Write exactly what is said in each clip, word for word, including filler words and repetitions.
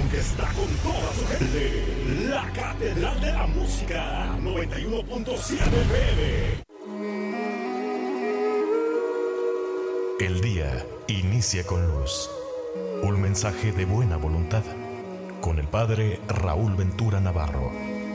que está con toda su gente. La Catedral de la Música, noventa y uno punto siete F M. El día inicia con luz. Un mensaje de buena voluntad. Con el Padre Raúl Ventura Navarro.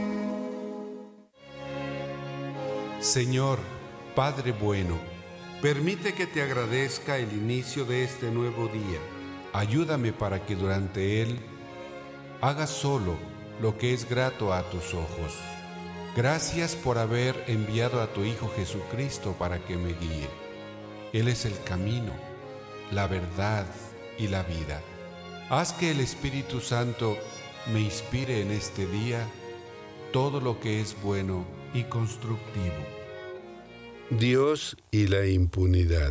Señor, Padre bueno, permite que te agradezca el inicio de este nuevo día. Ayúdame para que durante él haga solo lo que es grato a tus ojos. Gracias por haber enviado a tu Hijo Jesucristo para que me guíe. Él es el camino, la verdad y la vida. Haz que el Espíritu Santo me inspire en este día todo lo que es bueno y constructivo. Dios y la impunidad.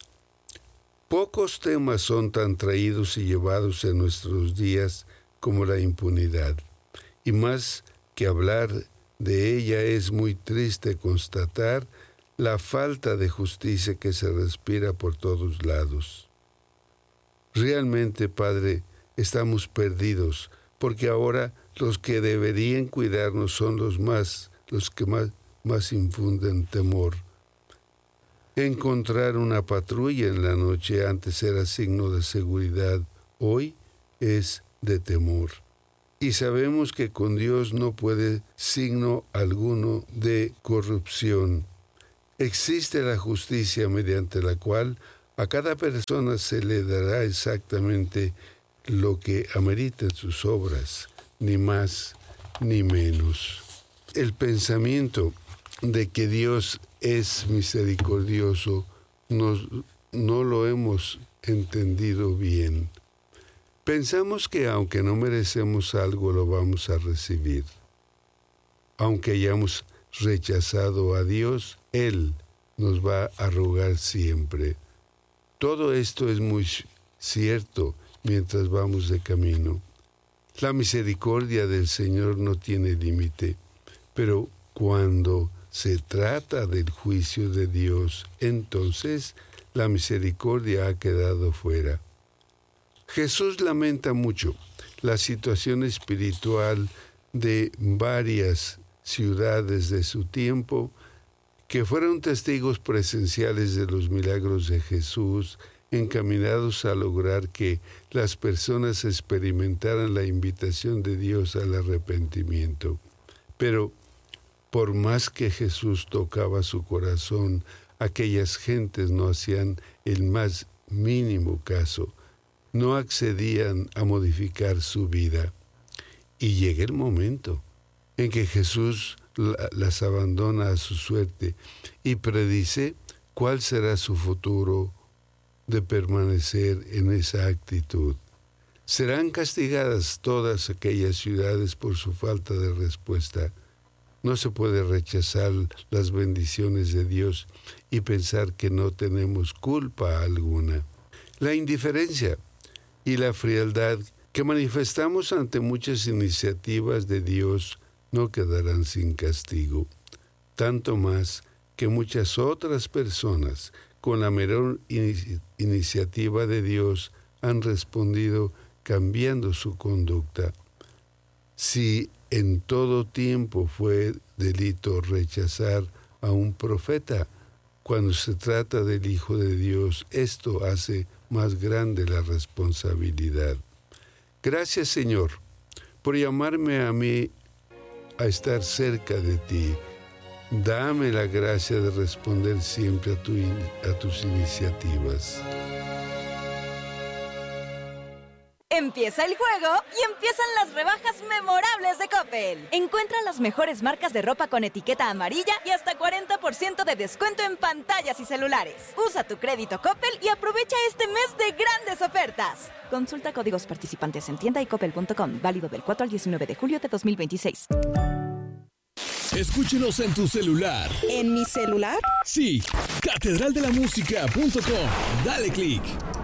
Pocos temas son tan traídos y llevados en nuestros días como la impunidad. Y más que hablar de ella, es muy triste constatar la falta de justicia que se respira por todos lados. Realmente, Padre, estamos perdidos, porque ahora los que deberían cuidarnos son los más, los que más, más infunden temor. Encontrar una patrulla en la noche antes era signo de seguridad, hoy es de temor. Y sabemos que con Dios no puede signo alguno de corrupción. Existe la justicia mediante la cual a cada persona se le dará exactamente lo que ameriten sus obras, ni más ni menos. El pensamiento de que Dios es misericordioso nos, no lo hemos entendido bien. Pensamos que aunque no merecemos algo, lo vamos a recibir. Aunque hayamos rechazado a Dios, Él nos va a rogar siempre. Todo esto es muy cierto mientras vamos de camino. La misericordia del Señor no tiene límite, pero cuando se trata del juicio de Dios, entonces la misericordia ha quedado fuera. Jesús lamenta mucho la situación espiritual de varias ciudades de su tiempo que fueron testigos presenciales de los milagros de Jesús, encaminados a lograr que las personas experimentaran la invitación de Dios al arrepentimiento. Pero, por más que Jesús tocaba su corazón, aquellas gentes no hacían el más mínimo caso, no accedían a modificar su vida. Y llega el momento en que Jesús las abandona a su suerte y predice cuál será su futuro de permanecer en esa actitud. Serán castigadas todas aquellas ciudades por su falta de respuesta. No se puede rechazar las bendiciones de Dios y pensar que no tenemos culpa alguna. La indiferencia y la frialdad que manifestamos ante muchas iniciativas de Dios no quedarán sin castigo, tanto más que muchas otras personas con la menor in- iniciativa de Dios han respondido cambiando su conducta. Si en todo tiempo fue delito rechazar a un profeta, cuando se trata del Hijo de Dios, esto hace más grande la responsabilidad. Gracias, Señor, por llamarme a mí a estar cerca de ti. Dame la gracia de responder siempre a, tu, a tus iniciativas. Empieza el juego y empiezan las rebajas memorables de Coppel. Encuentra las mejores marcas de ropa con etiqueta amarilla y hasta cuarenta por ciento de descuento en pantallas y celulares. Usa tu crédito Coppel y aprovecha este mes de grandes ofertas. Consulta códigos participantes en tienda y coppel punto com. Válido del cuatro al diecinueve de julio de dos mil veintiséis. Escúchenos en tu celular. ¿En mi celular? Sí, catedral de la música punto com. Dale click.